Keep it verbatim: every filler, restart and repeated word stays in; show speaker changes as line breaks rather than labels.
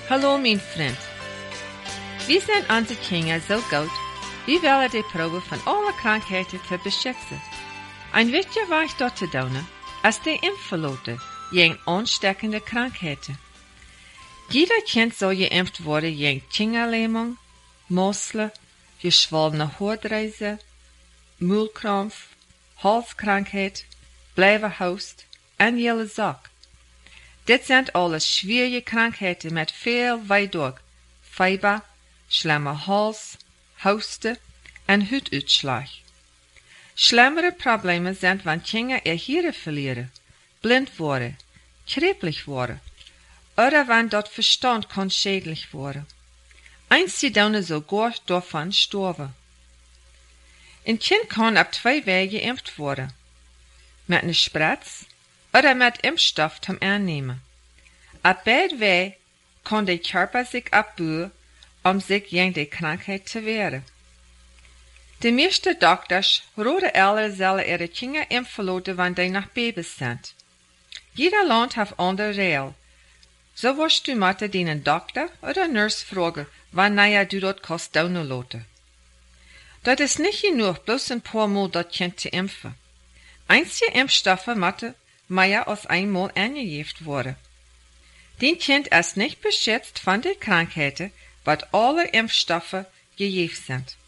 Hallo mijn vriend. We zijn onze kinderen zo goed, we willen de probe van alle krankheden te beschützen. En weet je wat dort te doen, als de impfverloten, gegen ansteckende Krankheiten. Jeder Kind soll geimpft worden gegen Kinderlähmung, Muskeln, geschwollene Hautreise, Mühlkrampf, Halskrankheit, Blijverhoest en jelle zak. Dit zijn alles schwierige Krankheiten met veel weidorg, Fieber, schlimme Hals, Hoesten en huiduitslag. Schlimmere Probleme sind, wenn Kinder ihr Hirn verlieren, blind worden, kreblich worden, oder wenn dort Verstand kann schädlich worden. Einst die sogar davon sterben. Ein Kind kann auf zwei Wege geimpft worden. Mit einer Spritz oder mit Impfstoff zum Einnehmen. Auf beide Wege kann der Körper sich abbauen, um sich gegen die Krankheit zu wehren. Die meisten Doktors raten alle sollen ihre Kinder impfen lassen, wenn die noch Babys sind. Jeder Land hat andere Regeln. So wirst du mit deinen Doktor oder Nurse fragen, wann naja du dort kannst tun lassen. Das ist nicht genug, bloß ein paar Mal das Kind zu impfen. Einzige Impfstoffe müssen mehr als einmal eingeimpft worden. Den Kind ist nicht beschützt von den Krankheiten, was alle Impfstoffe geimpft sind.